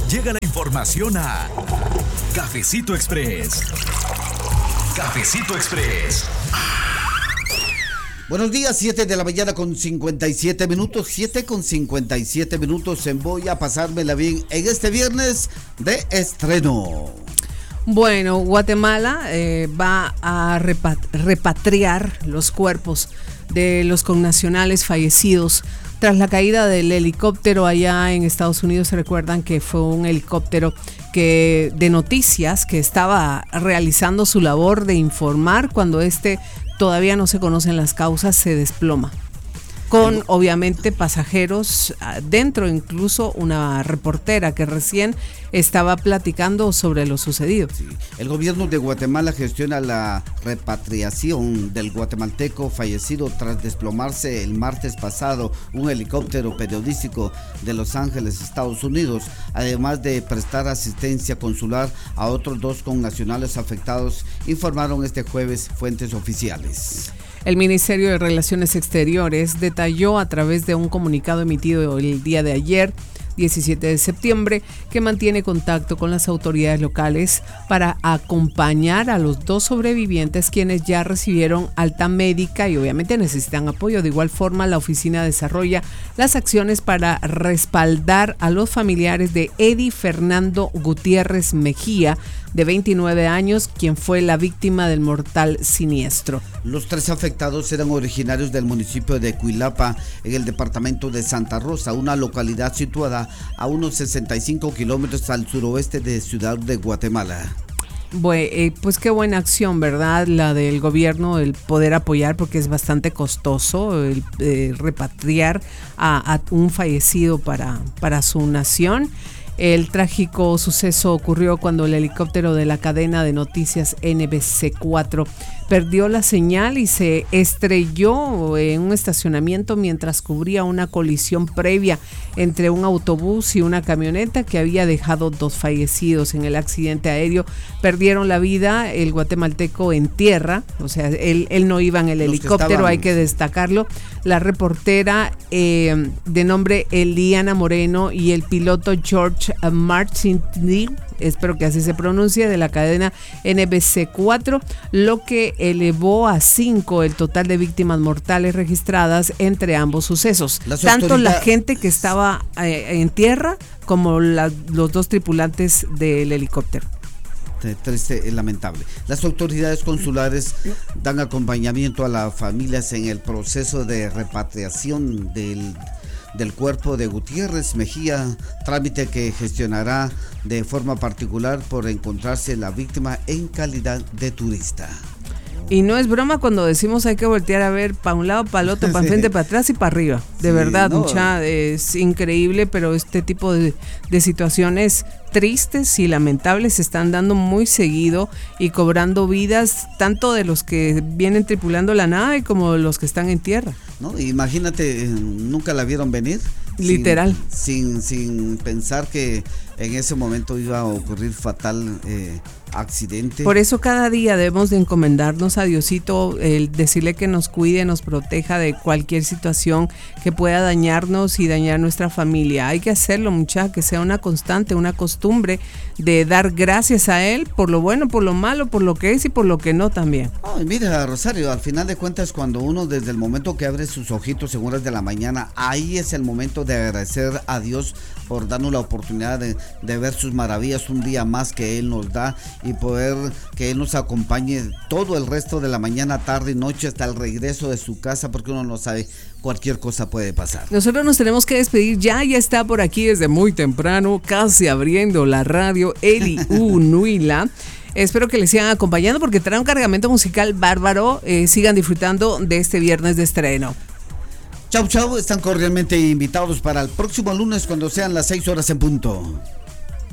Llega la información a Cafecito Express. Cafecito Express. Buenos días, 7 de la mañana con 57 minutos, 7 con 57 minutos. Voy a pasármela bien en este viernes de estreno. Bueno, Guatemala va a repatriar los cuerpos de los connacionales fallecidos tras la caída del helicóptero allá en Estados Unidos. Se recuerdan que fue un helicóptero de noticias que estaba realizando su labor de informar cuando todavía no se conocen las causas, se desploma. Con obviamente pasajeros dentro, incluso una reportera que recién estaba platicando sobre lo sucedido. Sí. El gobierno de Guatemala gestiona la repatriación del guatemalteco fallecido tras desplomarse el martes pasado un helicóptero periodístico de Los Ángeles, Estados Unidos, además de prestar asistencia consular a otros 2 connacionales afectados, informaron este jueves fuentes oficiales. El Ministerio de Relaciones Exteriores detalló a través de un comunicado emitido el día de ayer, 17 de septiembre, que mantiene contacto con las autoridades locales para acompañar a los 2 sobrevivientes, quienes ya recibieron alta médica y obviamente necesitan apoyo. De igual forma, la oficina desarrolla las acciones para respaldar a los familiares de Eddie Fernando Gutiérrez Mejía, de 29 años, quien fue la víctima del mortal siniestro. Los 3 afectados eran originarios del municipio de Cuilapa, en el departamento de Santa Rosa, una localidad situada a unos 65 kilómetros al suroeste de Ciudad de Guatemala. Bueno, pues qué buena acción, ¿verdad? La del gobierno, el poder apoyar, porque es bastante costoso el repatriar a un fallecido para su nación. El trágico suceso ocurrió cuando el helicóptero de la cadena de noticias NBC4 perdió la señal y se estrelló en un estacionamiento mientras cubría una colisión previa entre un autobús y una camioneta que había dejado 2 fallecidos. En el accidente aéreo perdieron la vida el guatemalteco en tierra, o sea, él no iba en el helicóptero, hay que destacarlo. La reportera de nombre Eliana Moreno y el piloto George Martin, espero que así se pronuncie, de la cadena NBC4, lo que elevó a 5 el total de víctimas mortales registradas entre ambos sucesos. Tanto la gente que estaba en tierra como los 2 tripulantes del helicóptero. Triste, lamentable. Las autoridades consulares dan acompañamiento a las familias en el proceso de repatriación del cuerpo de Gutiérrez Mejía, trámite que gestionará de forma particular por encontrarse la víctima en calidad de turista. Y no es broma cuando decimos hay que voltear a ver para un lado, para el otro, para enfrente, para atrás y para arriba. De verdad, no, mucha, es increíble, pero este tipo de situaciones tristes y lamentables se están dando muy seguido y cobrando vidas tanto de los que vienen tripulando la nave como de los que están en tierra. No, imagínate, nunca la vieron venir. Literal. Sin pensar que en ese momento iba a ocurrir fatal accidente. Por eso cada día debemos de encomendarnos a Diosito, decirle que nos cuide, nos proteja de cualquier situación que pueda dañarnos y dañar nuestra familia. Hay que hacerlo, muchachos, que sea una constante, una costumbre de dar gracias a Él por lo bueno, por lo malo, por lo que es y por lo que no también. Oh, mira, Rosario, al final de cuentas, cuando uno desde el momento que abre sus ojitos en horas de la mañana, ahí es el momento de agradecer a Dios por darnos la oportunidad de ver sus maravillas un día más que Él nos da y poder que Él nos acompañe todo el resto de la mañana, tarde y noche hasta el regreso de su casa, porque uno no sabe, cualquier cosa puede pasar. Nosotros nos tenemos que despedir, ya está por aquí desde muy temprano, casi abriendo la radio, Eli Nuila. Espero que les sigan acompañando porque trae un cargamento musical bárbaro. Sigan disfrutando de este viernes de estreno. Chau, chau, están cordialmente invitados para el próximo lunes cuando sean las 6 horas en punto.